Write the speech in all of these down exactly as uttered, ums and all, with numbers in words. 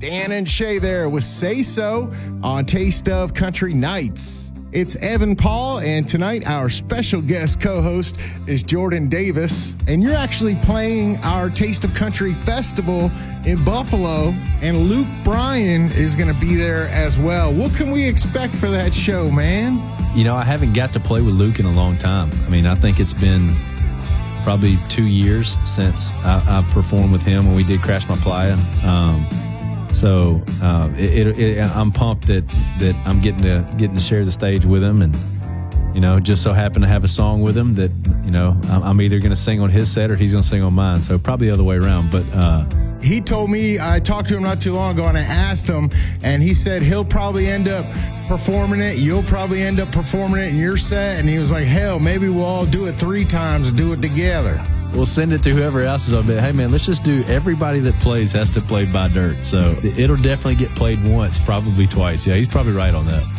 Dan and Shay there with Say So on Taste of Country Nights. It's Evan Paul, and tonight our special guest co-host is Jordan Davis. And you're actually playing our Taste of Country Festival in Buffalo, and Luke Bryan is going to be there as well. What can we expect for that show, man? You know, I haven't got to play with Luke in a long time. I mean, I think it's been probably two years since I, I performed with him when we did Crash My Playa. Um, so uh, it, it, it, I'm pumped that that I'm getting to getting to share the stage with him, and you know, just so happen to have a song with him that you know I'm, I'm either going to sing on his set or he's going to sing on mine. So probably the other way around, but. Uh, He told me, I talked to him not too long ago, and I asked him, and he said he'll probably end up performing it. You'll probably end up performing it in your set. And he was like, hell, maybe we'll all do it three times and do it together. We'll send it to whoever else is on it. Hey, man, let's just do everybody that plays has to play by dirt. So it'll definitely get played once, probably twice. Yeah, he's probably right on that.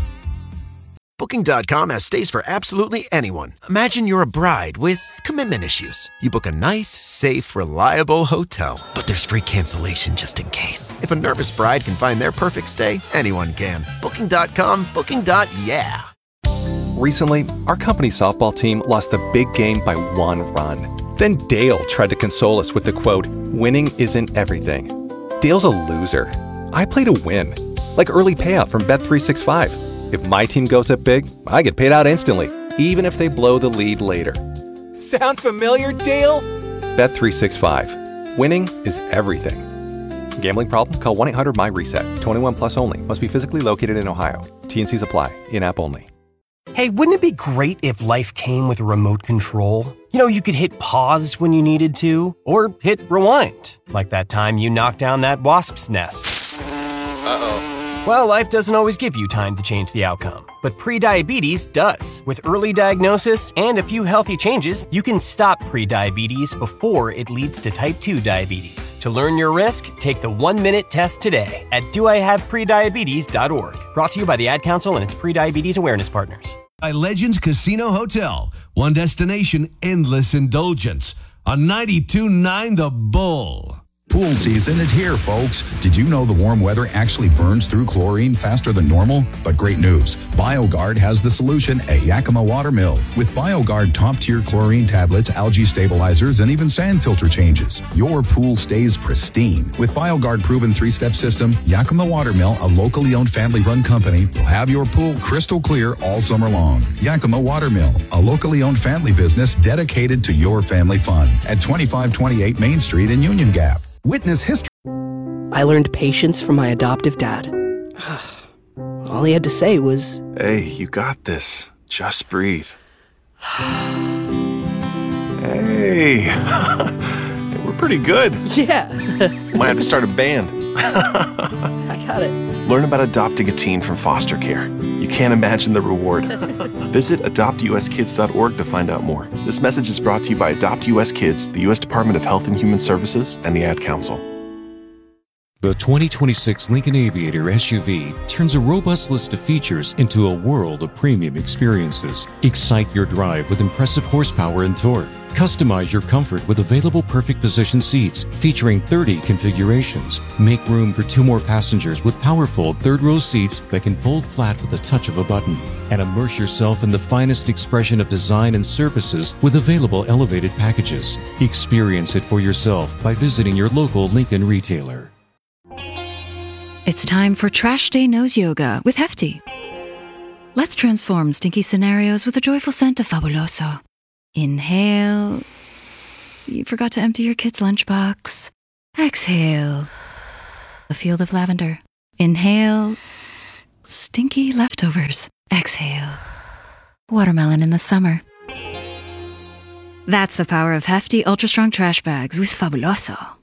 Booking dot com has stays for absolutely anyone. Imagine you're a bride with commitment issues. You book a nice, safe, reliable hotel. But there's free cancellation just in case. If a nervous bride can find their perfect stay, anyone can. Booking dot com, booking. Yeah. Recently, our company softball team lost the big game by one run. Then Dale tried to console us with the quote, "Winning isn't everything." Dale's a loser. I play to win. Like early payout from Bet three sixty-five. If my team goes up big, I get paid out instantly, even if they blow the lead later. Sound familiar, Dale? Bet three sixty-five. Winning is everything. Gambling problem? Call one eight hundred M Y reset. twenty-one plus only. Must be physically located in Ohio. T N Cs apply. In-app only. Hey, wouldn't it be great if life came with a remote control? You know, you could hit pause when you needed to, or hit rewind, like that time you knocked down that wasp's nest. Uh-oh. Well, life doesn't always give you time to change the outcome, but prediabetes does. With early diagnosis and a few healthy changes, you can stop prediabetes before it leads to type two diabetes. To learn your risk, take the one-minute test today at do I have prediabetes dot org. Brought to you by the Ad Council and its prediabetes awareness partners. By Legends Casino Hotel. One destination, endless indulgence. On ninety-two point nine The Bull. Pool season is here, folks. Did you know the warm weather actually burns through chlorine faster than normal? But great news. BioGuard has the solution at Yakima Watermill. With BioGuard top-tier chlorine tablets, algae stabilizers, and even sand filter changes, your pool stays pristine. With BioGuard proven three-step system, Yakima Watermill, a locally owned family-run company, will have your pool crystal clear all summer long. Yakima Watermill, a locally owned family business dedicated to your family fun at twenty-five twenty-eight Main Street in Union Gap. Witness history. I learned patience from my adoptive dad. All he had to say was, "Hey, you got this. Just breathe." Hey, we're pretty good. Yeah. Might have to start a band. I got it. Learn about adopting a teen from foster care. You can't imagine the reward. Visit adopt u s kids dot org to find out more. This message is brought to you by Adopt U S Kids, the U S Department of Health and Human Services, and the Ad Council. The twenty twenty-six Lincoln Aviator S U V turns a robust list of features into a world of premium experiences. Excite your drive with impressive horsepower and torque. Customize your comfort with available perfect position seats featuring thirty configurations. Make room for two more passengers with powerful third-row seats that can fold flat with the touch of a button. And immerse yourself in the finest expression of design and services with available elevated packages. Experience it for yourself by visiting your local Lincoln retailer. It's time for Trash Day Nose Yoga with Hefty. Let's transform stinky scenarios with a joyful scent of Fabuloso. Inhale. You forgot to empty your kid's lunchbox. Exhale. A field of lavender. Inhale. Stinky leftovers. Exhale. Watermelon in the summer. That's the power of Hefty Ultra Strong Trash Bags with Fabuloso.